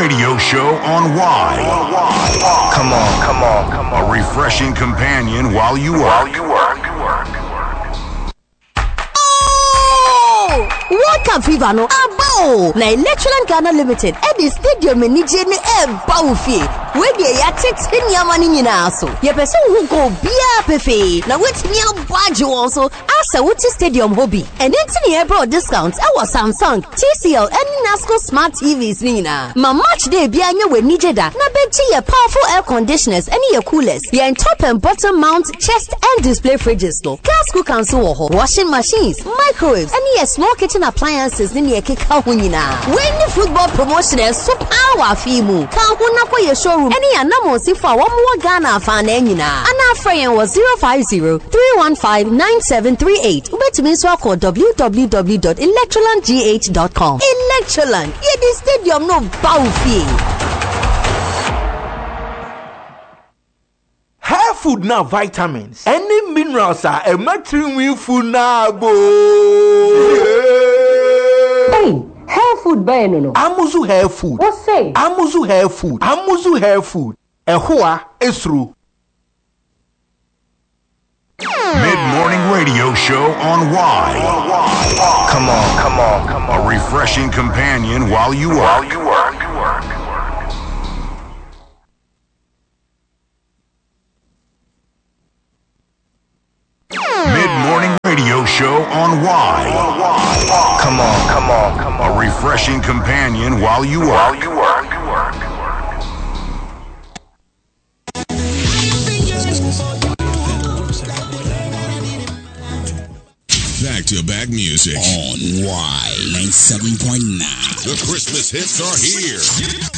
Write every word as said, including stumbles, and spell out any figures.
radio show on Y. Come on, come on, come on. A refreshing companion while you work. While you work. Oh! World Cup fever no abo. Na Electroland Ghana Limited at the stadium ni je ni e ba wo fie. We dey ya tete nyama ni nyina so. Ye person who go bia pefe. Na wetimi abage won so asa wuti stadium hobby. And entini e bro discounts e was Samsung, T C L and Nasco Smart T Vs ni na. Ma match day bia nya we ni jeda. Na beti ye powerful air conditioners and ye coolers. Ye in top and bottom mount chest and display fridges no. Gas cooker so wo washing machines, microwaves and ye small kitchen appliances ni ye keka ho nyina. When the football promotion is so power fimu. Ka ho na ko ye showroom any anamo si for one more Ghana fan nyina. Ana friend was zero five zero, three one five, nine seven three eight. Ubetumi so call w w w dot electroland g h dot com. Electroland, ye the stadium no bow fee. Hair food now vitamins. Any minerals are a matrimony food now bo. Hey, hair food buy no no. Amuzu hair food. What say? Amuzu hair food. Amuzu hair food. Ehua esru. Mid-morning radio show on Y. Come on, come on, come on. A refreshing companion while you work. While you work. Mid-morning radio show on Y. Come on, come on, come on. A refreshing companion while you work. While you work. Back-to-back music on Y ninety-seven point nine. The Christmas hits are here.